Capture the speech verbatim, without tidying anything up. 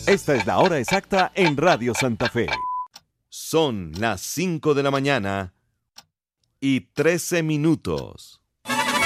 Esta es la hora exacta en Radio Santa Fe. Son las cinco de la mañana y trece minutos.